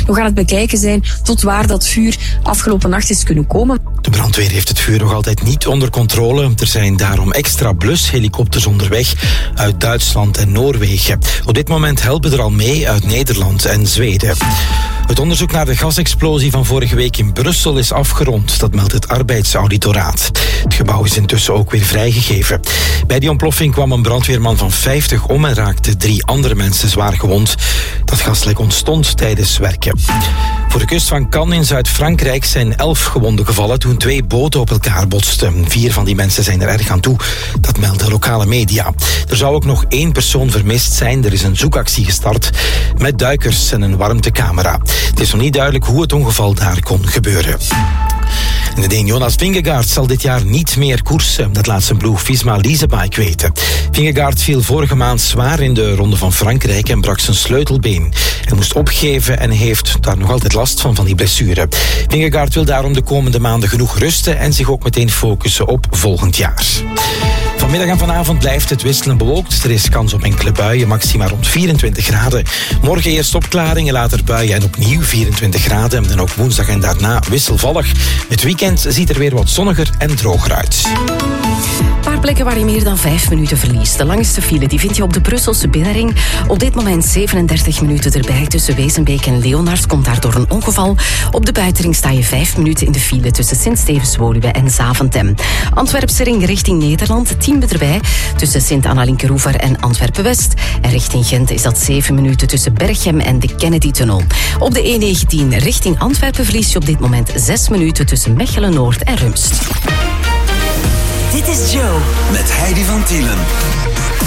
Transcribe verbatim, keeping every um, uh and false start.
Nog aan het bekijken zijn tot waar dat vuur afgelopen nacht is kunnen komen. De brandweer heeft het vuur nog altijd niet onder controle. Er zijn daarom extra blushelikopters onderweg uit Duitsland en Noorwegen. Op dit moment helpen er al mee uit Nederland en Zweden. Het onderzoek naar de gasexplosie van vorige week in Brussel is afgerond. Dat meldt het arbeidsauditoraat. Het gebouw is intussen ook weer vrijgegeven. Bij die ontploffing kwam een brandweerman van vijftig om en raakte drie andere mensen zwaar gewond. Dat gaslek ontstond tijdens werken. Voor de kust van Cannes in Zuid-Frankrijk zijn elf gewonden gevallen toen twee boten op elkaar botsten. Vier van die mensen zijn er erg aan toe. Dat melden lokale media. Er zou ook nog één persoon vermist zijn. Er is een zoekactie gestart met duikers en een warmtecamera. Het is nog niet duidelijk hoe het ongeval daar kon gebeuren. En de Deen Jonas Vingegaard zal dit jaar niet meer koersen. Dat laat zijn ploeg Visma Leasebike weten. Vingegaard viel vorige maand zwaar in de Ronde van Frankrijk en brak zijn sleutelbeen. Hij moest opgeven en heeft daar nog altijd last van, van die blessure. Vingegaard wil daarom de komende maanden genoeg rusten en zich ook meteen focussen op volgend jaar. Vanmiddag en vanavond blijft het wisselend bewolkt. Er is kans op enkele buien, maxima rond vierentwintig graden. Morgen eerst opklaringen, later buien en opnieuw vierentwintig graden. En ook woensdag en daarna wisselvallig. Het weekend ziet er weer wat zonniger en droger uit. Een paar plekken waar je meer dan vijf minuten verliest. De langste file die vind je op de Brusselse binnenring. Op dit moment zevenendertig minuten erbij tussen Wezenbeek en Leonards. Komt daar door een ongeval. Op de buitenring sta je vijf minuten in de file tussen Sint-Stevens-Woluwe en Zaventem. Antwerpse ring richting Nederland, tien erbij tussen Sint-Anna-Linkeroever en Antwerpen-West. En richting Gent is dat zeven minuten tussen Berchem en de Kennedy-tunnel. Op de E negentien richting Antwerpen verlies je op dit moment zes minuten tussen Mechelen-Noord en Rumst. Dit is Joe. Met Heidi van Tielen.